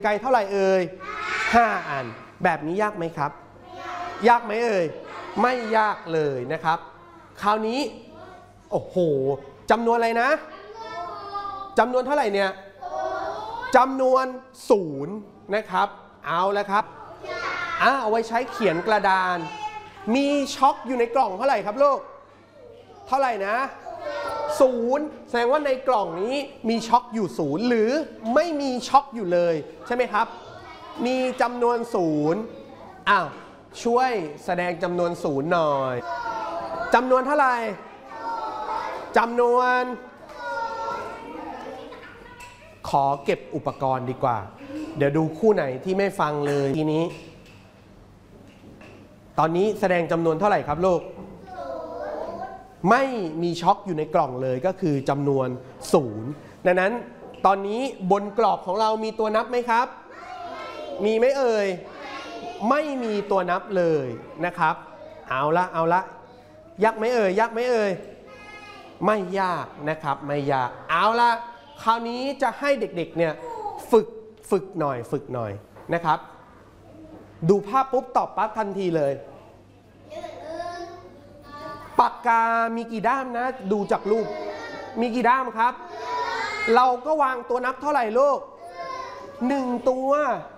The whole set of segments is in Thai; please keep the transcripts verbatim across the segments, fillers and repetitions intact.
ไกลเท่าไหร่เอ่ยห้าอันแบบนี้ยากไหมครับยากไหมเอ่ยไม่ยากเลยนะครับคราวนี้โอ้โหจำนวนอะไรนะจำนวนเท่าไหร่เนี่ยจำนวนศูนย์นะครับเอาแล้วครับอ่ะเอาไว้ใช้เขียนกระดานมีช็อคอยู่ในกล่องเท่าไหร่ครับลูกเท่าไหร่นะศูนย์แสดงว่าในกล่องนี้มีช็อคอยู่ศูนย์หรือไม่มีช็อคอยู่เลยใช่ไหมครับมีจำนวนศูนย์อ้าวช่วยแสดงจำนวนศูนย์หน่อยจำนวนเท่าไหร่จำนวนขอเก็บอุปกรณ์ดีกว่าเดี๋ยวดูคู่ไหนที่ไม่ฟังเลยทีนี้ตอนนี้แสดงจำนวนเท่าไหร่ครับลูกไม่มีช็อคอยู่ในกล่องเลยก็คือจำนวนศูนย์ดังนั้นตอนนี้บนกรอบของเรามีตัวนับไหมครับมีไหมเอ่ยไม่มีตัวนับเลยนะครับเอาละเอาละยากไหมเอ่ยยากไหมเอ่ยไม่ยากนะครับไม่ยากเอาละคราวนี้จะให้เด็กๆเนี่ยฝึกฝึกหน่อยฝึกหน่อยนะครับดูภาพปุ๊บตอบปั๊บทันทีเลยปากกามีกี่ด้ามนะดูจากรูปมีกี่ด้ามครับเราก็วางตัวนับเท่าไหร่ลูกหนึ่งตัว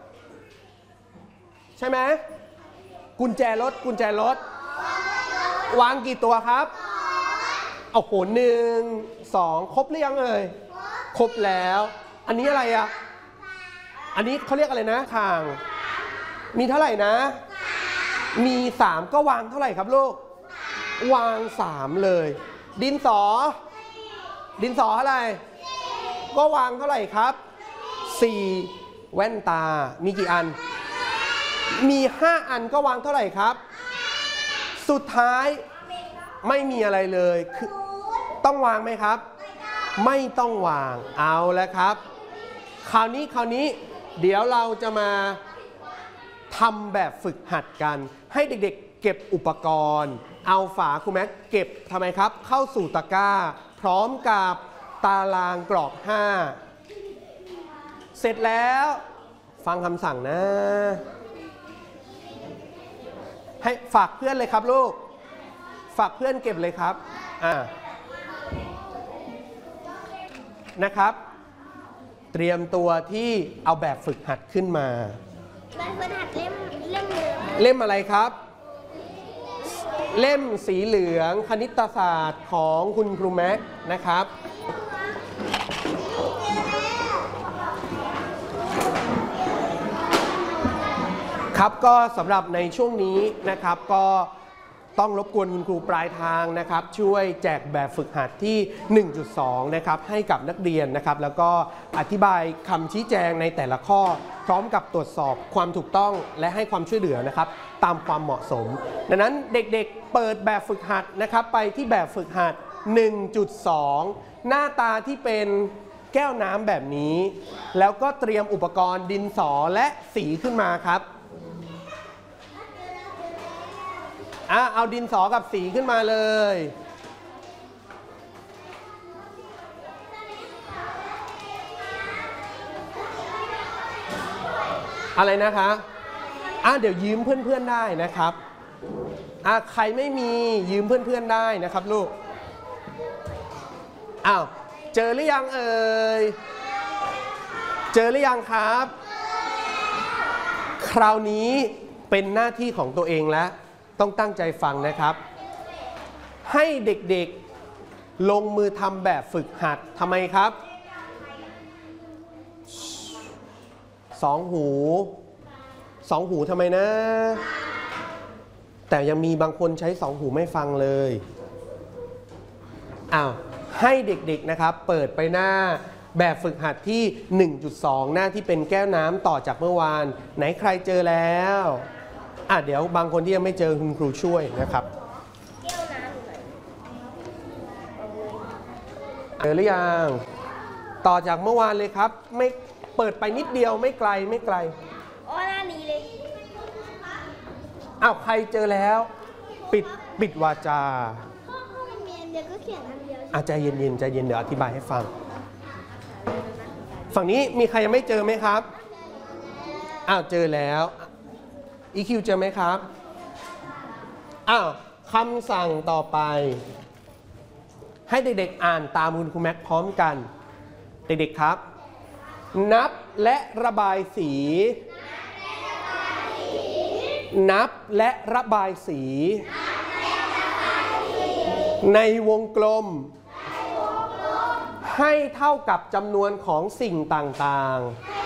ใช่ไหมกุญแจรถกุญแจรถวางกี่ตัวครับโอ้โหหนึ่งสองครบหรือยังเอ่ยครบแล้วอันนี้อะไรอ่ะอันนี้เขาเรียกอะไรนะข่างมีเท่าไหร่นะมีสามก็วางเท่าไหร่ครับลูกวางสามเลยดินสอดินสออะไรก็วางเท่าไหร่ครับสี่แว่นตามีกี่อันมีห้าอันก็วางเท่าไหร่ครับสุดท้ายไม่มีอะไรเลยคือต้องวางไหมครับไม่ต้องวางเอาแล้วครับคราวนี้คราวนี้เดี๋ยวเราจะมาทำแบบฝึกหัดกันให้เด็กๆเก็บอุปกรณ์เอาฝาครูแม็กเก็บทำไมครับเข้าสู่ตะกร้าพร้อมกับตารางกรอบห้าเสร็จแล้วฟังคำสั่งนะให้ฝากเพื่อนเลยครับลูกฝากเพื่อนเก็บเลยครับอ่านะครับเตรียมตัวที่เอาแบบฝึกหัดขึ้นมาแบบฝึกหัดเล่มเล่มเหลืองเล่มอะไรครับเล่มสีเหลืองคณิตศาสตร์ของคุณครูแม็กนะครับครับก็สำหรับในช่วงนี้นะครับก็ต้องรบกวนคุณครูปลายทางนะครับช่วยแจกแบบฝึกหัดที่ หนึ่งจุดสอง นะครับให้กับนักเรียนนะครับแล้วก็อธิบายคำชี้แจงในแต่ละข้อพร้อมกับตรวจสอบความถูกต้องและให้ความช่วยเหลือนะครับตามความเหมาะสมดังนั้นเด็กๆเปิดแบบฝึกหัดนะครับไปที่แบบฝึกหัด หนึ่งจุดสอง หน้าตาที่เป็นแก้วน้ำแบบนี้แล้วก็เตรียมอุปกรณ์ดินสอและสีขึ้นมาครับอ่ะเอาดินสอกับสีขึ้นมาเลยอะไรนะคะอ่ะเดี๋ยวยืมเพื่อนๆได้นะครับอ่ะใครไม่มียืมเพื่อนๆได้นะครับลูกอ้าวเจอหรือยังเอ่ยเจอหรือยังครับคราวนี้เป็นหน้าที่ของตัวเองแล้วต้องตั้งใจฟังนะครับให้เด็กๆลงมือทำแบบฝึกหัดทำไมครับสองหูสองหูทำไมนะแต่ยังมีบางคนใช้สองหูไม่ฟังเลยอ้าวให้เด็กๆนะครับเปิดไปหน้าแบบฝึกหัดที่ หนึ่งจุดสอง หน้าที่เป็นแก้วน้ำต่อจากเมื่อวานไหนใครเจอแล้วอ่ะเดี๋ยวบางคนที่ยังไม่เจอคุณครูช่วยนะครับเจอหรือยังต่อจากเมื่อวานเลยครับไม่เปิดไปนิดเดียวไม่ไกลไม่ไกลอ๋อหน้านี้เลยอ้าวใครเจอแล้วปิดปิดวาจาเดี๋ยวก็เขียนอันเดียวอ่ะใจเย็นๆใจเย็นเดี๋ยวอธิบายให้ฟังฝั่งนี้มีใครยังไม่เจอไหมครับอ้าวเจอแล้ว อี คิว เจอไหมครับอ้าวคำสั่งต่อไปให้เด็กๆอ่านตามคุณครูแม็กพร้อมกันเด็กๆครับนับและระบายสีนับและระบายสีในวงกลมให้เท่ากับจำนวนของสิ่งต่าง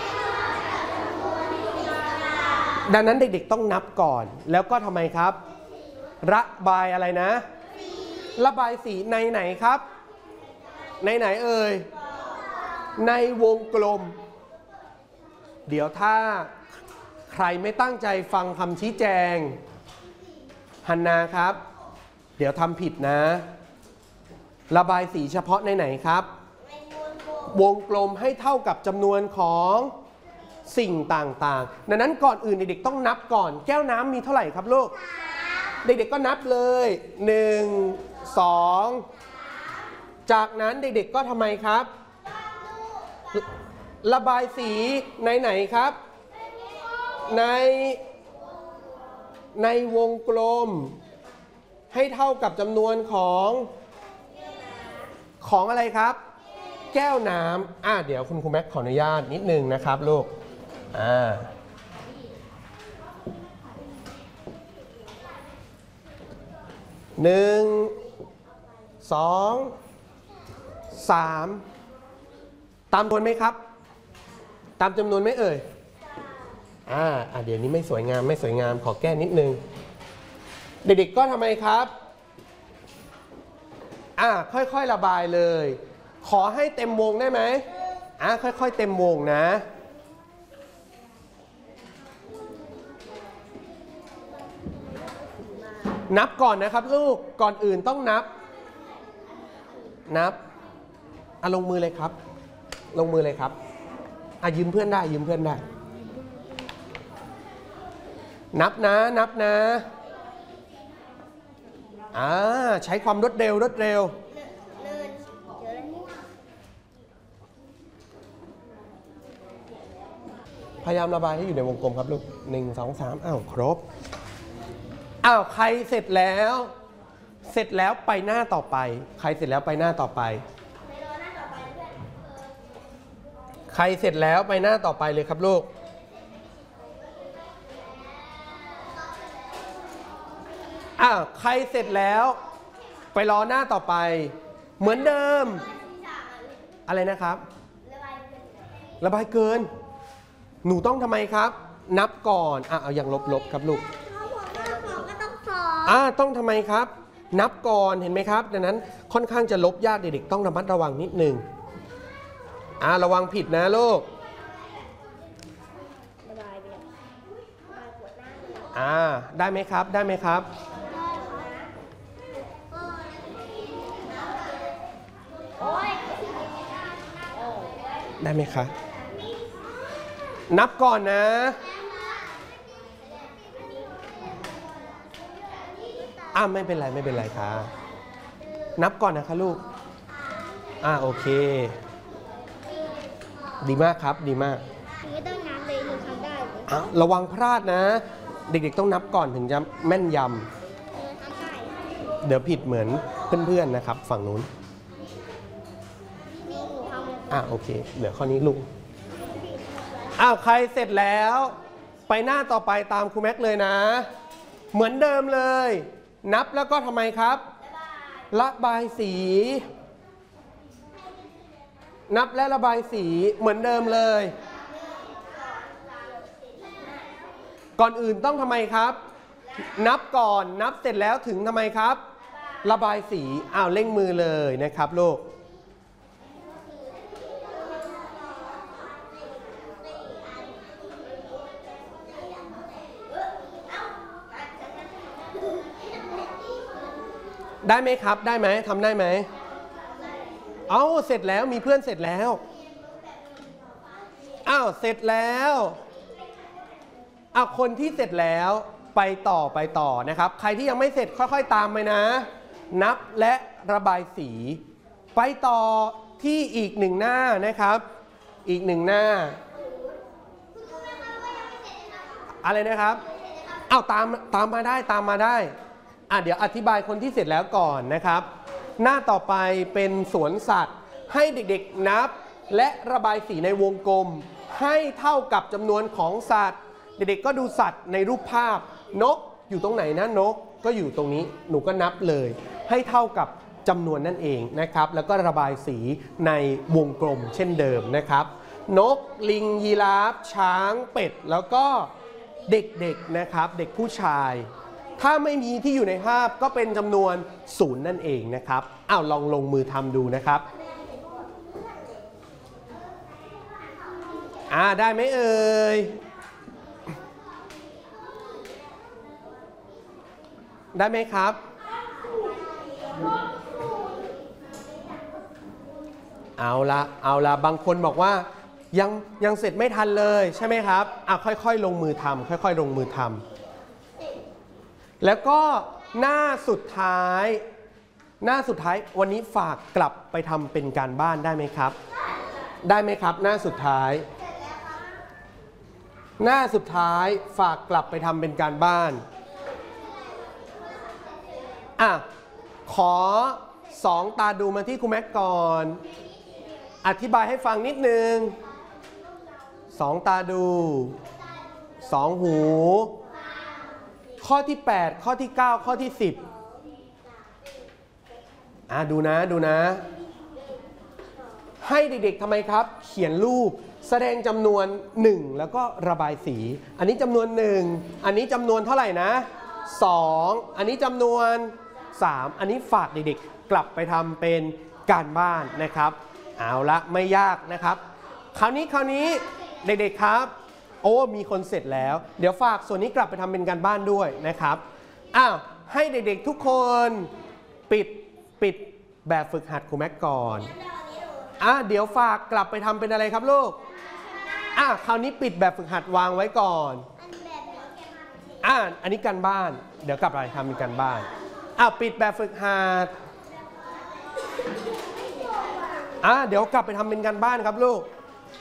ๆดังนั้นเด็กๆต้องนับก่อนแล้วก็ทำไมครับระบายอะไรนะระบายสีในไหนครับในไหนเอ่ยในวงกลมเดี๋ยวถ้าใครไม่ตั้งใจฟังคำชี้แจงฮันนาครับเดี๋ยวทำผิดนะระบายสีเฉพาะในไหนครับวงกลมให้เท่ากับจำนวนของสิ่งต่างๆดังนั้นก่อนอื่นเด็กๆต้องนับก่อนแก้วน้ำมีเท่าไหร่ครับลูกเด็กๆก็นับเลยหนึ่ง สองจากนั้นเด็กๆก็ทำไมครับระบายสีในไหนครับในในวงกลมให้เท่ากับจำนวนของของอะไรครับแก้วน้ำอ่ะเดี๋ยวคุณครูแม็กขออนุญาตนิดนึงนะครับลูกอ่าหนึ่งสองสามตามจำนวนไหมครับตามจำนวนไหมเอ่ยอ่าอ่ะเดี๋ยวนี้ไม่สวยงามไม่สวยงามขอแก้นิดนึงเด็กๆก็ทำไมครับอ่าค่อยๆระบายเลยขอให้เต็มวงได้ไหมอ่าค่อยๆเต็มวงนะนับก่อนนะครับลูกก่อนอื่นต้องนับนับอ่ะลงมือเลยครับลงมือเลยครับอ่ะยืมเพื่อนได้ยืมเพื่อนได้นับนะนับนะอ่าใช้ความรวดเร็วรวดเร็วพยายามระบายให้อยู่ในวงกลมครับลูกหนึ่งสองสามอ้าวครบอ้าวใครเสร็จแล้วเสร็จแล้วไปหน้าต่อไปใครเสร็จแล้วไปหน้าต่อไปใครเสร็จแล้วไปหน้าต่อไปเลยครับลูกอ้าวใครเสร็จแล้วไปรอหน้าต่อไปเหมือนเดิมอะไรนะครับระบายเกินหนูต้องทำไมครับนับก่อนอ่ะเอาอย่างลบๆครับลูกอ่าต้องทำไมครับนับก่อนเห็นไหมครับดังนั้นค่อนข้างจะลบยากเด็กๆต้องระมัดระวังนิดนึงอ่าระวังผิดนะลูกอ่าได้ไหมครับได้ไหมครับได้ไหมคะนับก่อนนะอ่าไม่เป็นไรไม่เป็นไรค่ะนับก่อนนะคะลูกอ่าโอเคดีมากครับดีมากไม่ต้องนับเลยหนูทำได้อ่ะระวังพลาดนะเด็กๆต้องนับก่อนถึงจะแม่นยำเดี๋ยวผิดเหมือนเพื่อนๆนะครับฝั่งนู้นอ่ะโอเคเหลือข้อนี้ลูกอ้าวใครเสร็จแล้วไปหน้าต่อไปตามครูแม็กเลยนะเหมือนเดิมเลยนับแล้วก็ทำไมครับระบายสีนับและระบายสีเหมือนเดิมเลยก่อนอื่นต้องทำไมครับนับก่อนนับเสร็จแล้วถึงทำไมครับระบายสีอ้าวเร่งมือเลยนะครับลูกได้ไหมครับได้ไหมทำได้ไหมเอาเสร็จแล้วมีเพื่อนเสร็จแล้วอ้าวเสร็จแล้วอ้าวคนที่เสร็จแล้วไปต่อไปต่อนะครับใครที่ยังไม่เสร็จค่อยๆตามไปนะนับและระบายสีไปต่อที่อีกหนึ่งหน้านะครับอีกหนึ่งหน้าอะไรนะครับเอาตามตามมาได้ตามมาได้อ่ะเดี๋ยวอธิบายคนที่เสร็จแล้วก่อนนะครับหน้าต่อไปเป็นสวนสัตว์ให้เด็กๆนับและระบายสีในวงกลมให้เท่ากับจำนวนของสัตว์เด็กๆก็ดูสัตว์ในรูปภาพนกอยู่ตรงไหนนะนกก็อยู่ตรงนี้หนูก็นับเลยให้เท่ากับจำนวนนั่นเองนะครับแล้วก็ระบายสีในวงกลมเช่นเดิมนะครับนกลิงยีราฟช้างเป็ดแล้วก็เด็กๆนะครับเด็กผู้ชายถ้าไม่มีที่อยู่ในภาพก็เป็นจำนวนศูนย์นั่นเองนะครับอ้าวลองลงมือทำดูนะครับอ่าได้ไหมเอ่ยได้ไหมครับเอาละเอาละบางคนบอกว่ายังยังเสร็จไม่ทันเลยใช่ไหมครับอ่ะค่อยๆลงมือทำค่อยๆลงมือทำแล้วก็หน้าสุดท้ายหน้าสุดท้ายวันนี้ฝากกลับไปทำเป็นการบ้านได้ไหมครับได้ไหมครับหน้าสุดท้ายหน้าสุดท้ายฝากกลับไปทำเป็นการบ้านอ่ะขอสองตาดูมาที่ครูแม็กก่อนอธิบายให้ฟังนิดนึงสองตาดูสองหูข้อที่แปดข้อที่เก้าข้อที่สิบอ่ะดูนะดูนะให้เด็กๆทำไมครับเขียนรูปแสดงจำนวนหนึ่งแล้วก็ระบายสีอันนี้จำนวนหนึ่งอันนี้จำนวนเท่าไหร่นะสองอันนี้จำนวนสามอันนี้ฝากเด็กๆกลับไปทำเป็นการบ้านนะครับเอาละไม่ยากนะครับคราวนี้คราวนี้เด็กๆครับโอ้มีคนเสร็จแล้วเดี๋ยวฝากส่วนนี้กลับไปทำเป็นการบ้านด้วยนะครับอ้าวให้เด็กๆทุกคนปิดปิดแบบฝึกหัดครูแม็กก่อนอ่ะเดี๋ยวฝากกลับไปทำเป็นอะไรครับลูกอ่ะคราวนี้ปิดแบบฝึกหัดวางไว้ก่อนอ่ะอันนี้การบ้านเดี๋ยวกลับไปทำเป็นการบ้านอ่ะปิดแบบฝึกหัดอ่ะเดี๋ยวกลับไปทำเป็นการบ้านครับลูก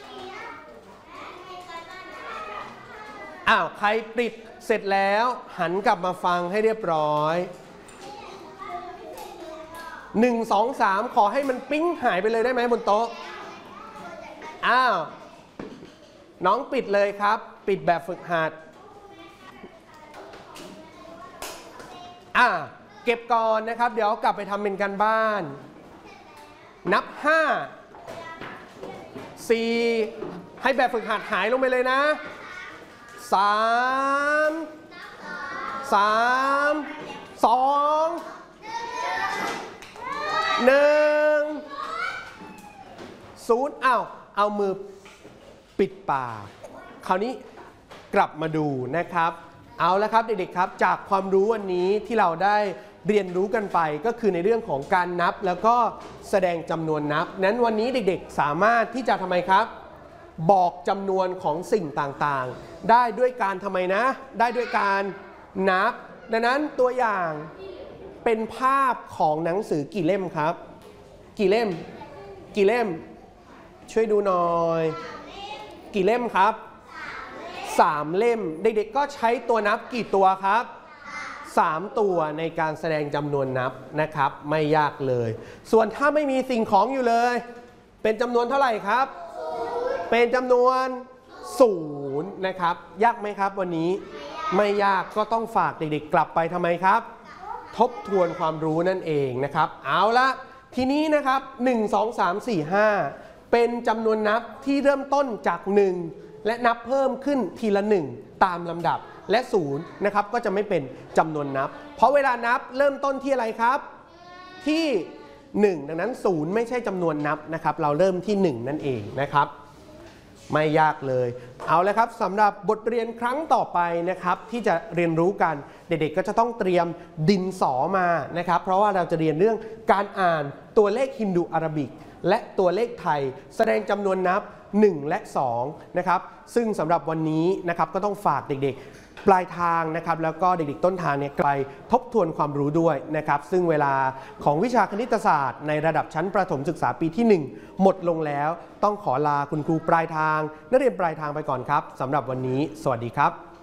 อ้าวใครปิดเสร็จแล้วหันกลับมาฟังให้เรียบร้อยหนึ่ง สอง สามขอให้มันปิ๊งหายไปเลยได้ไหมบนโต๊ะอ้าวน้องปิดเลยครับปิดแบบฝึกหัดอ่าเก็บก่อนนะครับเดี๋ยวกลับไปทำเป็นการบ้านนับห้า สี่ ให้แบบฝึกหัดหายลงไปเลยนะสาม สาม สองหนึ่งศูนย์อ้าวเอามือปิดปากคราวนี้กลับมาดูนะครับเอาละครับเด็กๆครับจากความรู้วันนี้ที่เราได้เรียนรู้กันไปก็คือในเรื่องของการนับแล้วก็แสดงจำนวนนับนั้นวันนี้เด็กๆสามารถที่จะทำไมครับบอกจำนวนของสิ่งต่างๆได้ด้วยการทำไมนะได้ด้วยการนับดังนั้นตัวอย่างเป็นภาพของหนังสือกี่เล่มครับกี่เล่มกี่เล่มช่วยดูหน่อยกี่เล่มครับสามเล่มเด็กๆก็ใช้ตัวนับกี่ตัวครับสามตัวในการแสดงจำนวนนับนะครับไม่ยากเลยส่วนถ้าไม่มีสิ่งของอยู่เลยเป็นจำนวนเท่าไหร่ครับเป็นจำนวนศูนย์นะครับยากไหมครับวันนี้ไม่ยากก็ต้องฝากเด็กๆกลับไปทำไมครับทบทวนความรู้นั่นเองนะครับเอาละทีนี้นะครับหนึ่ง สอง สาม สี่ ห้าเป็นจำนวนนับที่เริ่มต้นจากหนึ่งและนับเพิ่มขึ้นทีละหนึ่งตามลำดับและศูนย์นะครับก็จะไม่เป็นจำนวนนับเพราะเวลานับเริ่มต้นที่อะไรครับที่หนึ่งดังนั้นศูนย์ไม่ใช่จำนวนนับนะครับเราเริ่มที่หนึ่งนั่นเองนะครับไม่ยากเลยเอาละครับสำหรับบทเรียนครั้งต่อไปนะครับที่จะเรียนรู้กันเด็กๆก็จะต้องเตรียมดินสอมานะครับเพราะว่าเราจะเรียนเรื่องการอ่านตัวเลขฮินดูอาราบิกและตัวเลขไทยแสดงจำนวนนับหนึ่งและสองนะครับซึ่งสำหรับวันนี้นะครับก็ต้องฝากเด็กๆปลายทางนะครับแล้วก็เด็กๆต้นทางเนี่ยไปทบทวนความรู้ด้วยนะครับซึ่งเวลาของวิชาคณิตศาสตร์ในระดับชั้นประถมศึกษาปีที่หนึ่งหมดลงแล้วต้องขอลาคุณครูปลายทางนักเรียนปลายทางไปก่อนครับสำหรับวันนี้สวัสดีครับ